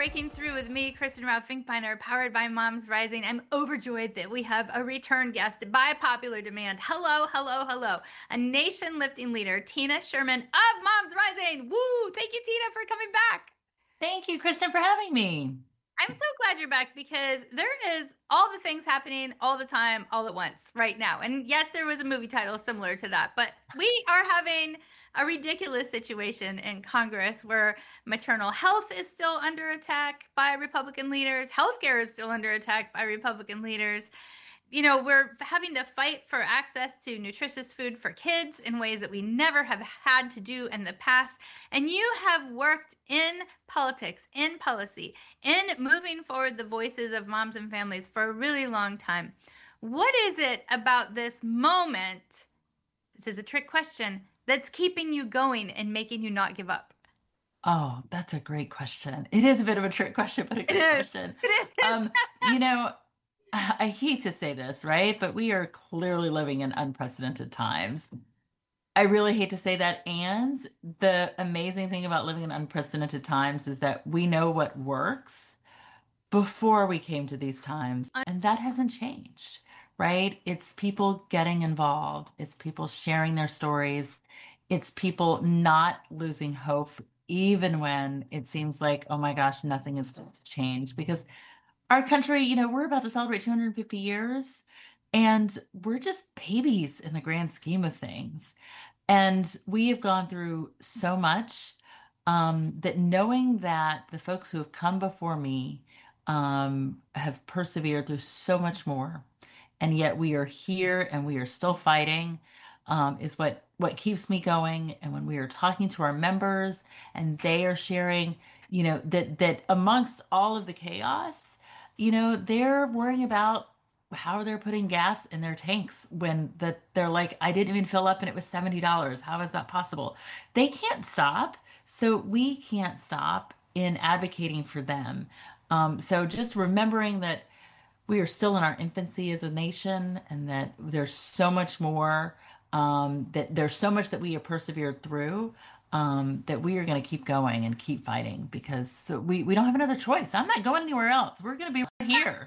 breaking through with me, Kristen Ralph Finkbeiner, powered by Moms Rising. I'm overjoyed that we have a return guest by popular demand. Hello, hello, hello. A nation lifting leader, Tina Sherman of Moms Rising. Woo! Thank you, Tina, for coming back. Thank you, Kristen, for having me. I'm so glad you're back because there is all the things happening all the time, all at once right now. And yes, there was a movie title similar to that, but we are having a ridiculous situation in Congress where maternal health is still under attack by Republican leaders. Healthcare is still under attack by Republican leaders. We're having to fight for access to nutritious food for kids in ways that we never have had to do in the past. And you have worked in politics, in policy, in moving forward the voices of moms and families for a really long time. What is it about this moment? This is a trick question that's keeping you going and making you not give up. Oh, that's a great question. It is a bit of a trick question, but a It great is. question. It is. Um, you know, I hate to say this, right? But we are clearly living in unprecedented times. I really hate to say that. And the amazing thing about living in unprecedented times is that we know what works before we came to these times, and that hasn't changed, right? It's people getting involved, it's people sharing their stories, it's people not losing hope, even when it seems like, oh my gosh, nothing is going to change. Because our country, we're about to celebrate 250 years, and we're just babies in the grand scheme of things. And we have gone through so much that knowing that the folks who have come before me have persevered through so much more, and yet we are here and we are still fighting, is what keeps me going. And when we are talking to our members and they are sharing, that amongst all of the chaos, they're worrying about how they're putting gas in their tanks when they're like, I didn't even fill up and it was $70. How is that possible? They can't stop. So we can't stop in advocating for them. So just remembering that we are still in our infancy as a nation, and that there's so much more, that there's so much that we have persevered through, that we are going to keep going and keep fighting, because we don't have another choice. I'm not going anywhere else. We're going to be right here.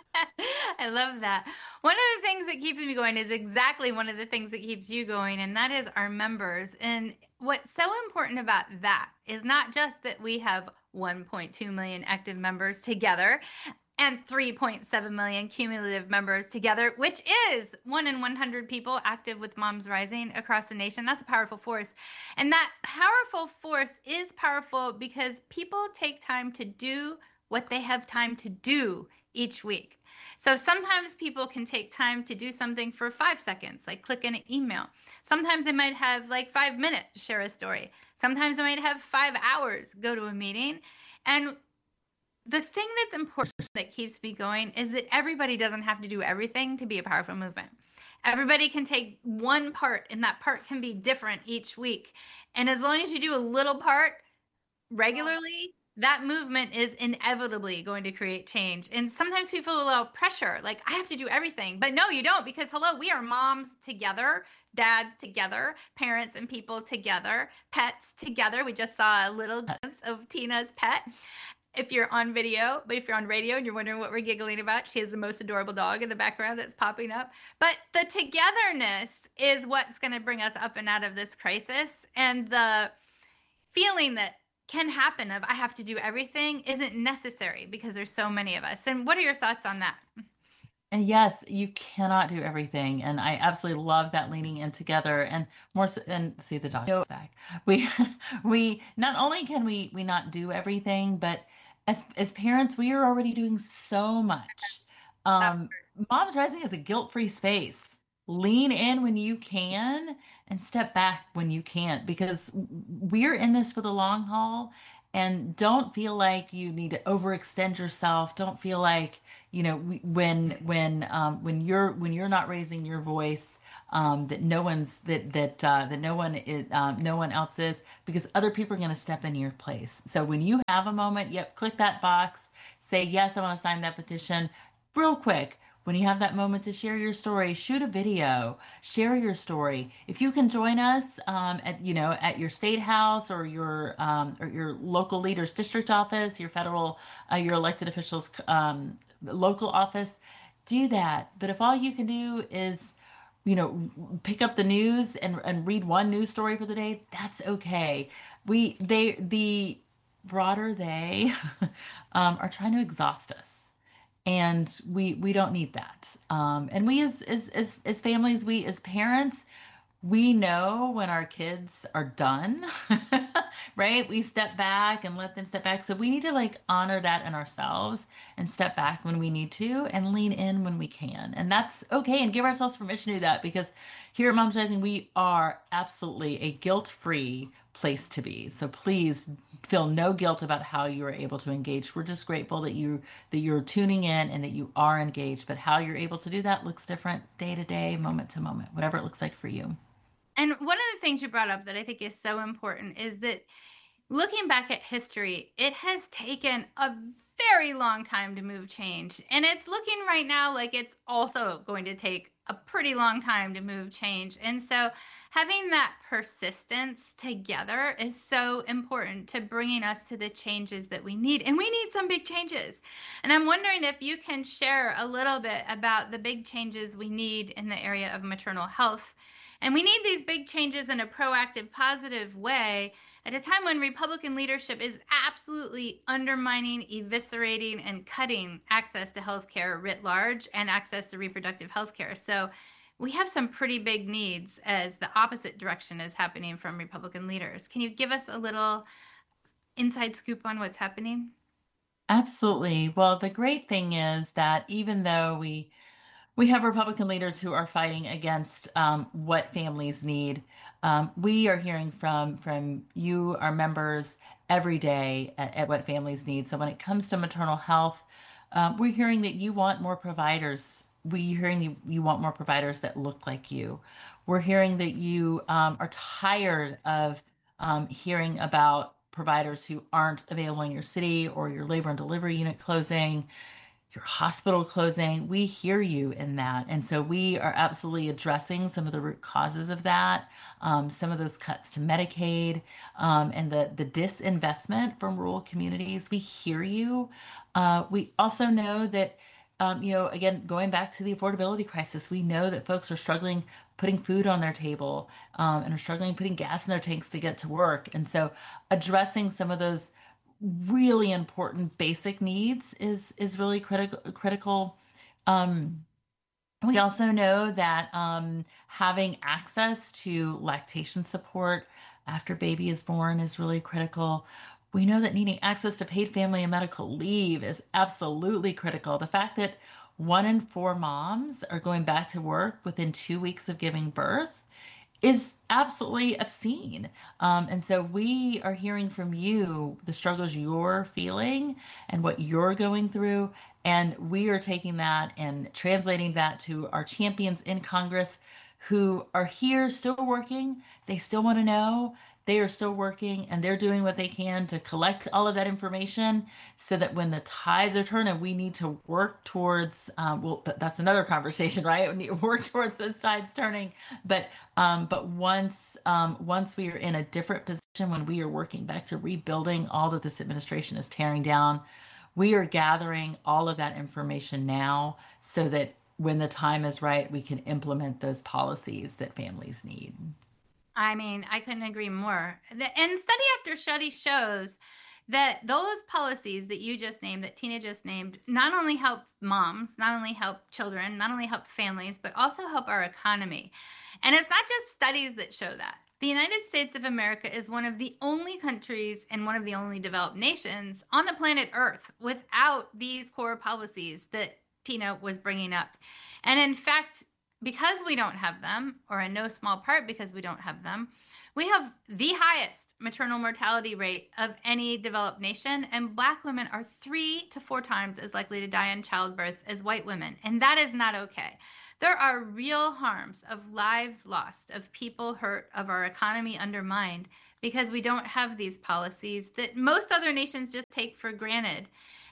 I love that. One of the things that keeps me going is exactly one of the things that keeps you going, and that is our members. And what's so important about that is not just that we have 1.2 million active members together and 3.7 million cumulative members together, which is 1 in 100 people active with Moms Rising across the nation. That's a powerful force. And that powerful force is powerful because people take time to do what they have time to do each week. So sometimes people can take time to do something for 5 seconds, like click an email. Sometimes they might have like 5 minutes to share a story. Sometimes they might have 5 hours, go to a meeting. And the thing that's important that keeps me going is that everybody doesn't have to do everything to be a powerful movement. Everybody can take one part, and that part can be different each week. And as long as you do a little part regularly, that movement is inevitably going to create change. And sometimes people feel a little pressure, like I have to do everything. But no, you don't, because hello, we are moms together, dads together, parents and people together, pets together. We just saw a little glimpse of Tina's pet. If you're on video, but if you're on radio and you're wondering what we're giggling about, she has the most adorable dog in the background that's popping up. But the togetherness is what's going to bring us up and out of this crisis. And the feeling that can happen of I have to do everything isn't necessary because there's so many of us. And what are your thoughts on that? And yes, you cannot do everything. And I absolutely love that leaning in together, and more so, and see the dog back. We we not only can we not do everything, but as parents, we are already doing so much. That Um, Moms Rising is a guilt-free space. Lean in when you can and step back when you can't, because we're in this for the long haul. And don't feel like you need to overextend yourself. Don't feel like, when you're not raising your voice, that no one's that no one is, no one else is, because other people are going to step in your place. So when you have a moment, yep, click that box, say yes, I want to sign that petition real quick. when you have that moment to share your story, shoot a video, share your story. If you can join us at at your state house or your local leader's district office, your federal your elected officials local office, do that. But if all you can do is pick up the news and read one news story for the day, that's okay. The broader they are trying to exhaust us, and we don't need that. And we as families, we as parents, we know when our kids are done, right? We step back and let them step back. So we need to like honor that in ourselves and step back when we need to and lean in when we can. And that's okay. And give ourselves permission to do that, because here at Moms Rising, we are absolutely a guilt-free place to be. So please feel no guilt about how you are able to engage. We're just grateful that you're tuning in and that you are engaged. But how you're able to do that looks different day to day, moment to moment, whatever it looks like for you. And one of the things you brought up that I think is so important is that looking back at history, it has taken a very long time to move change. And it's looking right now like it's also going to take a pretty long time to move change. And so having that persistence together is so important to bringing us to the changes that we need. And we need some big changes. And I'm wondering if you can share a little bit about the big changes we need in the area of maternal health. And we need these big changes in a proactive, positive way at a time when Republican leadership is absolutely undermining, eviscerating, and cutting access to healthcare writ large and access to reproductive healthcare. So we have some pretty big needs as the opposite direction is happening from Republican leaders. Can you give us a little inside scoop on what's happening? Absolutely. Well, the great thing is that even though we have Republican leaders who are fighting against what families need. We are hearing from you, our members, every day at what families need. So when it comes to maternal health, we're hearing that you want more providers. We're hearing you want more providers that look like you. We're hearing that you are tired of hearing about providers who aren't available in your city, or your labor and delivery unit closing, your hospital closing. We hear you in that. And so we are absolutely addressing some of the root causes of that, some of those cuts to Medicaid, and the disinvestment from rural communities. We hear you. We also know that, again, going back to the affordability crisis, we know that folks are struggling putting food on their table, and are struggling putting gas in their tanks to get to work. And so addressing some of those really important basic needs is really critical. Um, we also know that having access to lactation support after baby is born is really critical. We know that needing access to paid family and medical leave is absolutely critical. The fact that 1 in 4 moms are going back to work within 2 weeks of giving birth is absolutely obscene. And so we are hearing from you the struggles you're feeling and what you're going through. And we are taking that and translating that to our champions in Congress who are here still working. They still want to know. They are still working, and they're doing what they can to collect all of that information so that when the tides are turning, we need to work towards, well, that's another conversation, right? We need to work towards those tides turning. But once we are in a different position, when we are working back to rebuilding all that this administration is tearing down, we are gathering all of that information now so that when the time is right, we can implement those policies that families need. I mean, I couldn't agree more. And study after study shows that those policies that you just named, that Tina just named, not only help moms, not only help children, not only help families, but also help our economy. And it's not just studies that show that. The United States of America is one of the only countries and one of the only developed nations on the planet Earth without these core policies that Tina was bringing up. And in fact, because we don't have them, or in no small part because we don't have them, we have the highest maternal mortality rate of any developed nation, and Black women are 3 to 4 times as likely to die in childbirth as white women, and that is not okay. There are real harms of lives lost, of people hurt, of our economy undermined because we don't have these policies that most other nations just take for granted.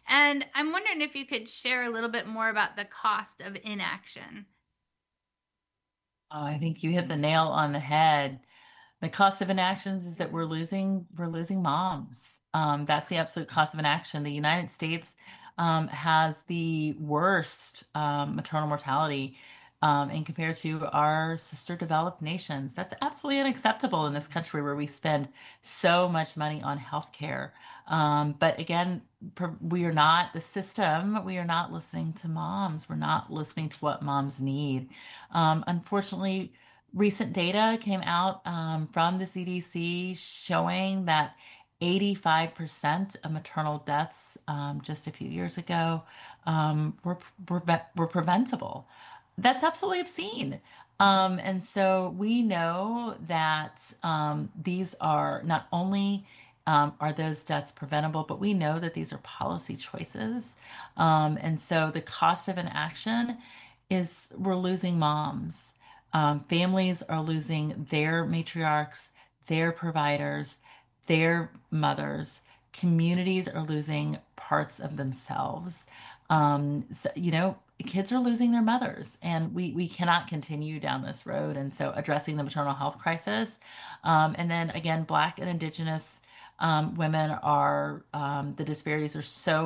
And I'm wondering if you could share a little bit more about the cost of inaction. Oh, I think you hit the nail on the head. The cost of inactions is that we're losing moms. That's the absolute cost of inaction. The United States has the worst maternal mortality in compared to our sister developed nations. That's absolutely unacceptable in this country where we spend so much money on healthcare. But again, we are not the system. We are not listening to moms. We're not listening to what moms need. Unfortunately, recent data came out from the CDC showing that 85% of maternal deaths just a few years ago were preventable. That's absolutely obscene. And so we know that these are not only are those deaths preventable, but we know that these are policy choices. And so the cost of inaction is we're losing moms. Families are losing their matriarchs, their providers, their mothers. Communities are losing parts of themselves. So, kids are losing their mothers, and we cannot continue down this road. And so, addressing the maternal health crisis, and then again, Black and Indigenous women are the disparities are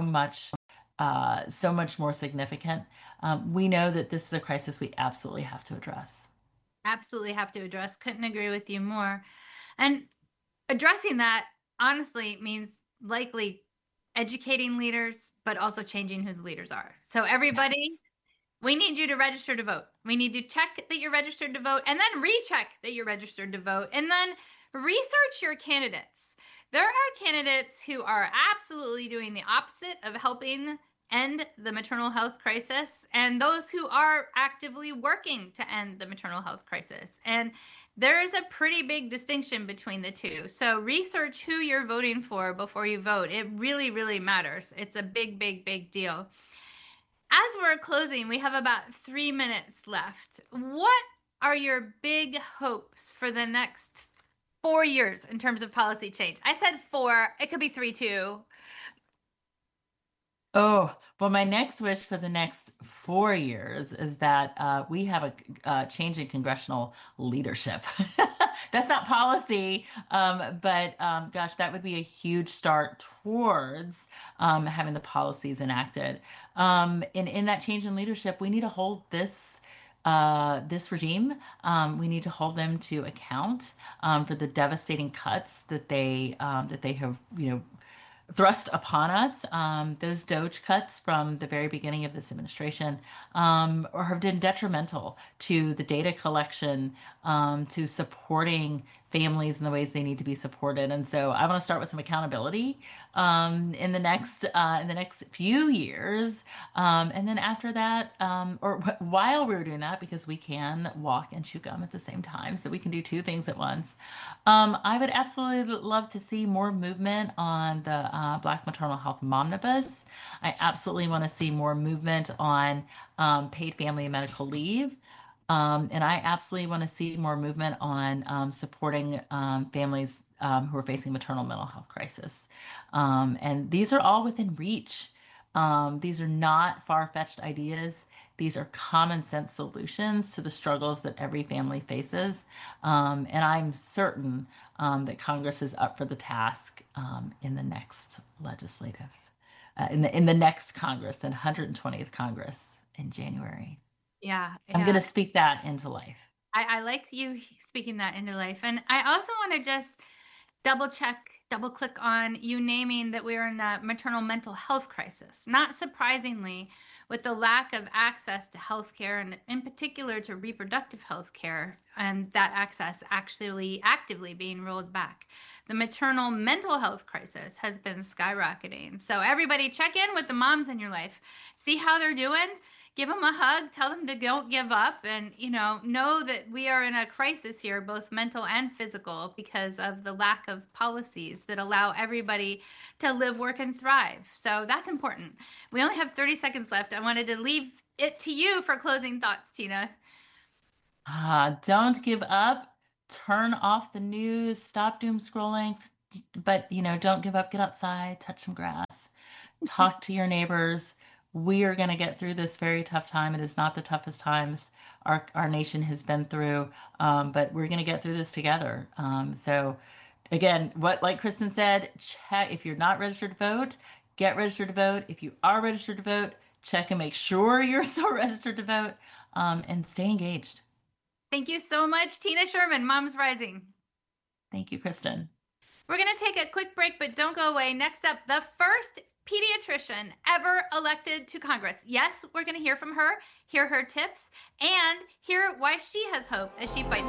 so much more significant. We know that this is a crisis we absolutely have to address. Absolutely have to address. Couldn't agree with you more. And addressing that honestly means likely educating leaders, but also changing who the leaders are. So, everybody, Yes. we need you to register to vote. We need to check that you're registered to vote and then recheck that you're registered to vote and then research your candidates. There are candidates who are absolutely doing the opposite of helping end the maternal health crisis and those who are actively working to end the maternal health crisis. And there is a pretty big distinction between the two. So research who you're voting for before you vote. It really, really matters. It's a big, big, big deal. As we're closing, we have about 3 minutes left. What are your big hopes for the next 4 years in terms of policy change? I said four, it could be three too. Oh, well, my next wish for the next 4 years is that we have a change in congressional leadership. That's not policy, but gosh, that would be a huge start towards having the policies enacted. In that change in leadership, we need to hold this regime. We need to hold them to account for the devastating cuts that they have, thrust upon us. Those Doge cuts from the very beginning of this administration or have been detrimental to the data collection, to supporting families in the ways they need to be supported. And so I want to start with some accountability in the next few years, and then after that, while we're doing that, because we can walk and chew gum at the same time, so we can do two things at once. I would absolutely love to see more movement on the Black Maternal Health Momnibus. I absolutely want to see more movement on paid family and medical leave. And I absolutely want to see more movement on supporting families who are facing maternal mental health crisis. And these are all within reach. These are not far-fetched ideas. These are common sense solutions to the struggles that every family faces. And I'm certain that Congress is up for the task in the next legislative, in the next Congress, the 120th Congress in January. Yeah, I'm going yeah. to speak that into life. I like you speaking that into life. And I also want to just double check, double click on you naming that we're in a maternal mental health crisis. Not surprisingly, with the lack of access to healthcare and in particular to reproductive health care, and that access actually actively being rolled back. The maternal mental health crisis has been skyrocketing. So everybody check in with the moms in your life. See how they're doing. Give them a hug, tell them to don't give up, and know that we are in a crisis here, both mental and physical, because of the lack of policies that allow everybody to live, work, and thrive. So that's important. We only have 30 seconds left. I wanted to leave it to you for closing thoughts, Tina. Don't give up. Turn off the news. Stop doom scrolling. but don't give up. Get outside, touch some grass, talk to your neighbors. We are going to get through this very tough time. It is not the toughest times our nation has been through, but we're going to get through this together. So, again, like Kristen said, check if you're not registered to vote, get registered to vote. If you are registered to vote, check and make sure you're still registered to vote, and stay engaged. Thank you so much, Tina Sherman, Moms Rising. Thank you, Kristen. We're going to take a quick break, but don't go away. Next up, the first pediatrician ever elected to Congress. Yes, we're going to hear from her, hear her tips, and hear why she has hope as she fights